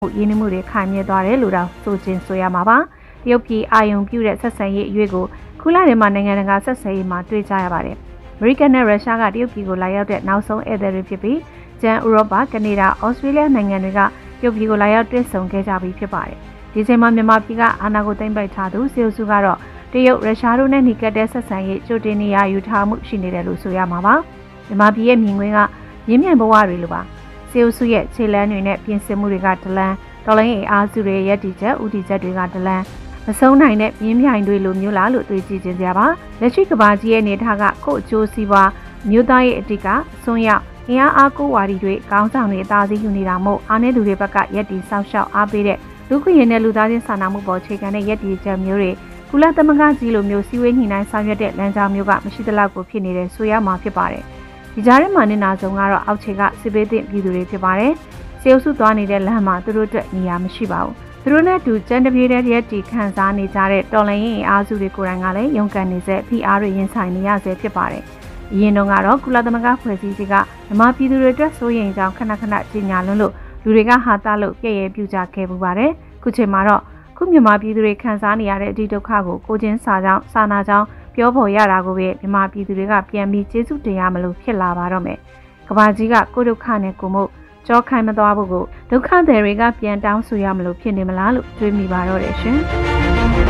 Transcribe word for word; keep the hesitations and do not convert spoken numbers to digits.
ရင်းနှီးမှုတွေခိုင်မြဲသွားတယ်လို့တောင်ဆိုခြင်းဆိုရမှာပါတရုတ်ပြည်အာယုံပြုတဲ့ဆက်ဆံရေးအရွေးကိုခုလထဲမှာနိုင်ငံတကာဆက်ဆံရေးမှာတွေ့ကြရပါတယ်အမေရိကန်နဲ့ရုရှားကတရုတ်ပြည်ကိုလာရောက်တဲ့နောက်ဆုံးဧည့်သည်တွေဖြစ်ပြီးကျန်ဥရောပကနေဒါဩစတြေးလျနိုင်ငံတွေကတရုတ်ပြည်ကိုလာရောက်တွေ့ဆုံခဲ့ကြပြီးဖြစ်ပါတယ်ဒီချိန်မှာမြန်မာပြည်ကအာဏာကိုသိမ်းပိုက်ထားသူစေအုပ်စုကတော့တရုတ်ရုရှားတို့နဲ့နှိကပ်တဲ့ဆက်ဆံရေးကြိုတင်နေရယူထားမှုရှိနေတယ်လို့ဆိုရမှာပါမြန်မာပြည်ရဲ့မြင်ကွင်းကရင်းမြစ်ဘဝတွေလိုပါစေအုပ်စုရဲ့ခြေလမ်းတွေနဲ့ပြင်ဆင်မှုတွေကဒလန်တော်လိုင်းရေးအားစုတွေရဲ့တည်ချက်ဥတီချက်တွေကဒလန်မဆုံးနိုင်တဲ့ပြင်းပြိုင်တွေလိုမျိုးလားလို့တွေးကြည့်ခြင်းကြပါလက်ရှိကဘာကြီးရဲ့နေထားကကို့အကျိုးစီးပွားမြို့သားရဲ့အတိကအစွန်းရောက်အင်အားအားကိုးဝါဒီတွေကောင်းဆောင်တွေအသာစီးယူနေတာမို့အားနည်းသူတွေဘက်ကရက်တီဆောက်ရှောက်အားပေးတဲ့လူခွင့်ရနဲ့လူသားချင်းစာနာမှုပေါ်အခြေခံတဲ့ရက်တီချက်မျိုးတွေကုလသမဂ္ဂကြီးလိုမျိုးစီဝေးညှိနှိုင်းဆောင်ရွက်တဲ့လမ်းကြောင်းမျိုးကမရှိသလောက်ကိုဖြစ်နေတဲ့ဆိုရမှာဖြစ်ပါတယ်ဒီကြားထဲမှာနေနာဆုံးကတော့အောက်ခြေကစစ်ပေးတဲ့ပြည်သူတွေဖြစ်ပါတယ်စေအုပ်စုသွားနေတဲ့လမ်းမှာသူတို့အတွက်နေရာမရှိပါဘူးသူတို့နဲ့တူကျန်းတပြေးတဲ့ရက်တီခံစားနေကြတဲ့တော်လှန်ရေးအားစုတွေကိုယ်တိုင်ကလည်းရုန်းကန်နေစေဖိအားတွေရင်ဆိုင်နေရဆဲဖြစ်ပါတယ်အရင်တုန်းကတော့ကုလသမဂ္ဂဖွဲ့စည်းကြီးကမြန်မာပြည်သူတွေအတွက်စိုးရိမ်ကြောင်းခဏခဏကြီးညာလွန်းလို့လူတွေကဟာတာလို့ပြည့်ရဲပြူကြခဲ့ပူပါတယ်ခုချိန်မှာတော့ခုမြန်မာပြည်သူတွေခံစားနေရတဲ့အဒီဒုက္ခကိုကိုချင်းစာကြောင်းစာနာကြောင်းပြောဖို့ရတာကိုပဲမြန်မာပြည်သူတွေကပြန်ပြီးကျေးဇူးတင်ရမလို့ဖြစ်လာပါတော့မယ်ကဘာကြီးကကိုဒုက္ခနဲ့ကိုမို့ကြောခိုင်မသွားဖို့ကိုဒုက္ခသည်တွေကပြန်တောင်းဆိုရမလို့ဖြစ်နေမလားလို့တွေးမိပါတော့တယ်ရှင်